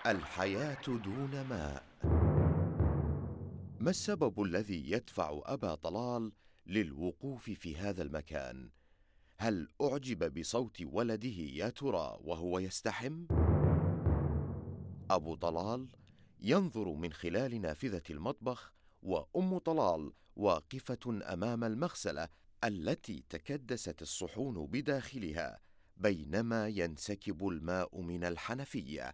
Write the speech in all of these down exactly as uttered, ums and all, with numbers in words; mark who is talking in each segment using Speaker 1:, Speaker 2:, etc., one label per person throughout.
Speaker 1: الحياة دون ماء. ما السبب الذي يدفع أبا طلال للوقوف في هذا المكان؟ هل أعجب بصوت ولده يا ترى وهو يستحم؟ أبو طلال ينظر من خلال نافذة المطبخ، وأم طلال واقفة أمام المغسلة التي تكدست الصحون بداخلها بينما ينسكب الماء من الحنفية.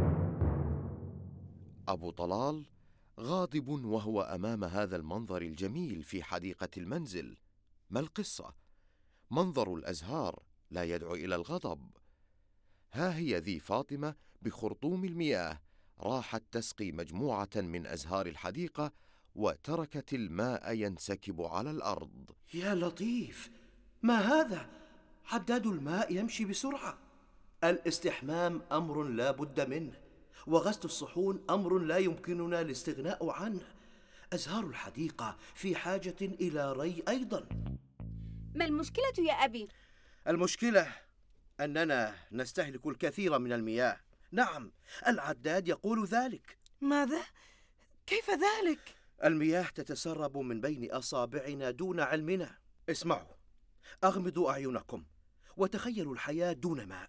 Speaker 1: أبو طلال غاضب وهو أمام هذا المنظر الجميل في حديقة المنزل. ما القصة؟ منظر الأزهار لا يدعو إلى الغضب. ها هي ذي فاطمة بخرطوم المياه راحت تسقي مجموعة من أزهار الحديقة وتركت الماء ينسكب على الأرض.
Speaker 2: يا لطيف، ما هذا؟ عداد الماء يمشي بسرعة. الاستحمام أمر لا بد منه، وغسل الصحون أمر لا يمكننا الاستغناء عنه. أزهار الحديقة في حاجة إلى ري أيضا.
Speaker 3: ما المشكلة يا أبي؟
Speaker 2: المشكلة أننا نستهلك الكثير من المياه. نعم، العداد يقول ذلك.
Speaker 4: ماذا؟ كيف ذلك؟
Speaker 2: المياه تتسرب من بين أصابعنا دون علمنا. اسمعوا، أغمضوا أعينكم وتخيلوا الحياة دون ماء.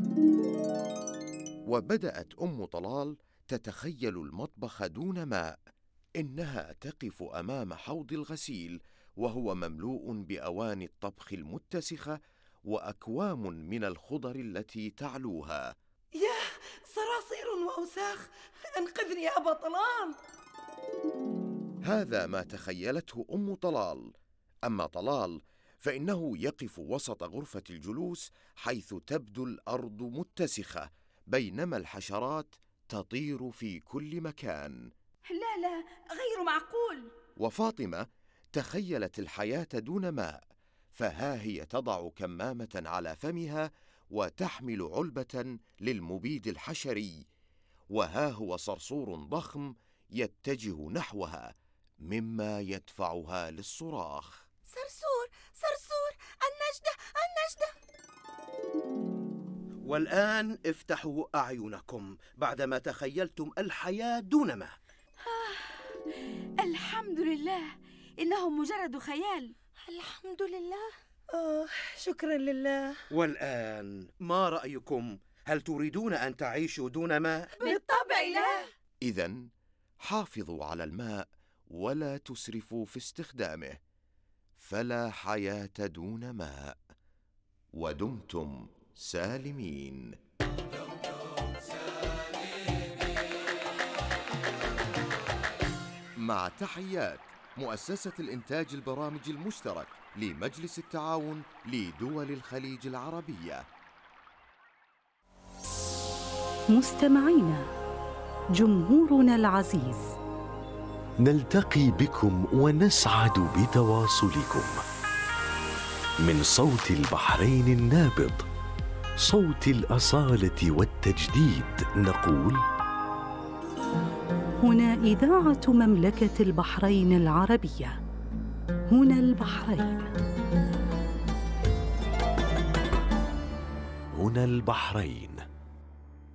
Speaker 1: وبدأت أم طلال تتخيل المطبخ دون ماء. إنها تقف أمام حوض الغسيل وهو مملوء بأواني الطبخ المتسخة وأكوام من الخضر التي تعلوها.
Speaker 4: ياه، صراصير وأوساخ، أنقذني يا أبا طلال.
Speaker 1: هذا ما تخيلته أم طلال. أما طلال فإنه يقف وسط غرفة الجلوس حيث تبدو الأرض متسخة بينما الحشرات تطير في كل مكان.
Speaker 3: لا لا، غير معقول.
Speaker 1: وفاطمة تخيلت الحياة دون ماء، فها هي تضع كمامة على فمها وتحمل علبة للمبيد الحشري، وها هو صرصور ضخم يتجه نحوها مما يدفعها للصراخ.
Speaker 4: صرصور صرصور، النجدة النجدة.
Speaker 2: والآن افتحوا أعينكم بعدما تخيلتم الحياة دون ماء.
Speaker 3: آه، الحمد لله، إنه مجرد خيال.
Speaker 4: الحمد لله. آه، شكرا لله.
Speaker 2: والآن ما رأيكم؟ هل تريدون أن تعيشوا دون ماء؟
Speaker 4: بالطبع لا.
Speaker 1: إذن حافظوا على الماء ولا تسرفوا في استخدامه، فلا حياة دون ماء. ودمتم سالمين. مع تحيات مؤسسة الإنتاج البرامج المشترك لمجلس التعاون لدول الخليج العربية.
Speaker 5: مستمعينا، جمهورنا العزيز،
Speaker 6: نلتقي بكم ونسعد بتواصلكم. من صوت البحرين النابض، صوت الأصالة والتجديد، نقول:
Speaker 5: هنا إذاعة مملكة البحرين العربية. هنا البحرين.
Speaker 6: هنا البحرين.